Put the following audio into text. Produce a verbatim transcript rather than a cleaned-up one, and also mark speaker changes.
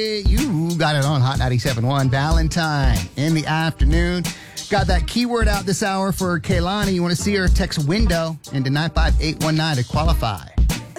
Speaker 1: You got it on Hot ninety-seven point one Valentine in the afternoon. Got that keyword out this hour for Kaylani. You want to see her? Text window into nine five eight one nine to qualify.